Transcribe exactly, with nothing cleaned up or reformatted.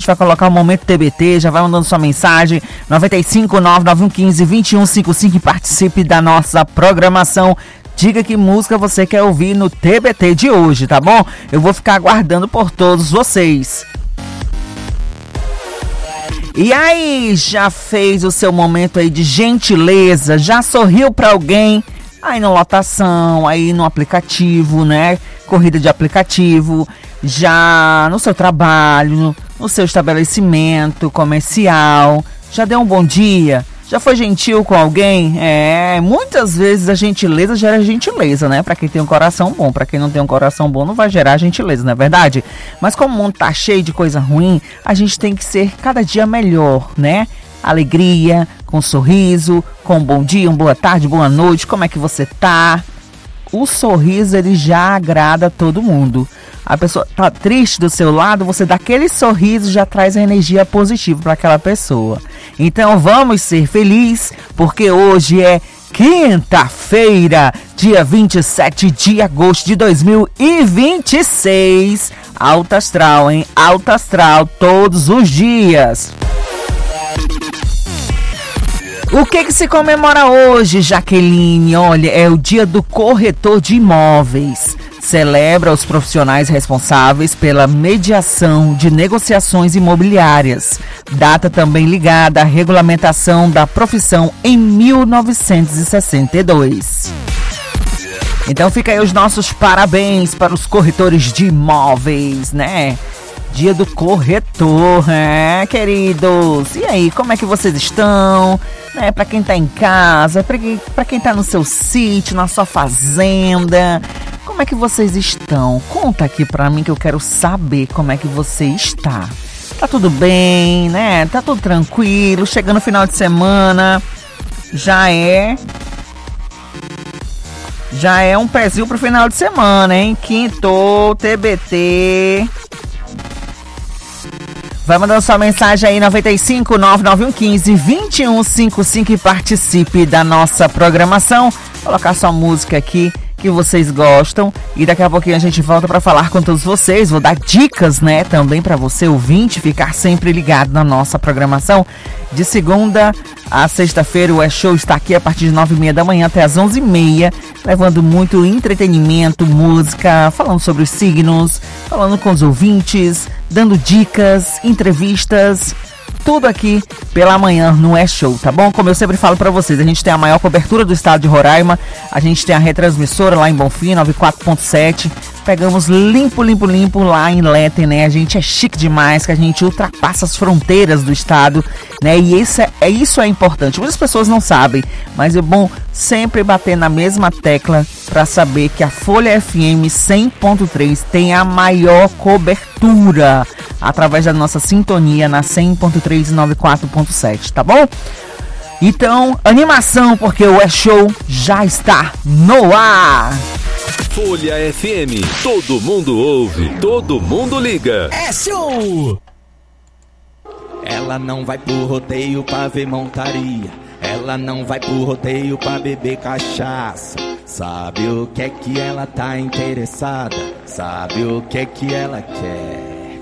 vai colocar o Momento T B T, já vai mandando sua mensagem, nove cinco nove nove um um cinco, dois um cinco cinco, e participe da nossa programação. Diga que música você quer ouvir no T B T de hoje, tá bom? Eu vou ficar aguardando por todos vocês. E aí, já fez o seu momento aí de gentileza? Já sorriu pra alguém? Aí na lotação, aí no aplicativo, né? Corrida de aplicativo, já no seu trabalho, no, no seu estabelecimento comercial. Já deu um bom dia? Já foi gentil com alguém? É, muitas vezes a gentileza gera gentileza, né? Pra quem tem um coração bom. Pra quem não tem um coração bom, não vai gerar gentileza, não é verdade? Mas como o mundo tá cheio de coisa ruim, a gente tem que ser cada dia melhor, né? Alegria, com sorriso, com um bom dia, uma boa tarde, boa noite, como é que você tá? O sorriso, ele já agrada todo mundo. A pessoa tá triste do seu lado, você dá aquele sorriso, já traz a energia positiva para aquela pessoa. Então vamos ser felizes, porque hoje é quinta-feira, dia vinte e sete de agosto de dois mil e vinte e seis. Alto astral, hein? Alto astral todos os dias. O que que se comemora hoje, Jaqueline? Olha, é o dia do corretor de imóveis. Celebra os profissionais responsáveis pela mediação de negociações imobiliárias. Data também ligada à regulamentação da profissão em mil novecentos e sessenta e dois. Então fica aí os nossos parabéns para os corretores de imóveis, né? Dia do corretor, é, queridos? E aí, como é que vocês estão? Né, para quem tá em casa, para quem, pra quem tá no seu sítio, na sua fazenda, como é que vocês estão? Conta aqui pra mim que eu quero saber como é que você está. Tá tudo bem, né? Tá tudo tranquilo, chegando o final de semana, já é... Já é um pezinho pro final de semana, hein? Quinto, T B T... Vai mandando sua mensagem aí, nove cinco nove nove um um cinco, dois um cinco cinco, e participe da nossa programação. Vou colocar sua música aqui que vocês gostam e daqui a pouquinho a gente volta para falar com todos vocês. Vou dar dicas, né, também para você ouvinte ficar sempre ligado na nossa programação. De segunda a sexta-feira o E-Show está aqui a partir de nove e meia da manhã até as onze e meia, levando muito entretenimento, música, falando sobre os signos, falando com os ouvintes, dando dicas, entrevistas, tudo aqui pela manhã no E-Show, tá bom? Como eu sempre falo pra vocês, a gente tem a maior cobertura do estado de Roraima, a gente tem a retransmissora lá em Bonfim, noventa e quatro ponto sete, pegamos limpo, limpo, limpo lá em Letem, né? A gente é chique demais, que a gente ultrapassa as fronteiras do estado, né? E isso é, é, isso é importante. Muitas pessoas não sabem, mas é bom sempre bater na mesma tecla para saber que a Folha F M cem ponto três tem a maior cobertura através da nossa sintonia na cem ponto três e noventa e quatro ponto sete, tá bom? Então, animação, porque o E-Show já está no ar! Folha F M, todo mundo ouve, todo mundo liga. É show! Ela não vai pro rodeio pra ver montaria, ela não vai pro rodeio pra beber cachaça. Sabe o que é que ela tá interessada, sabe o que é que ela quer.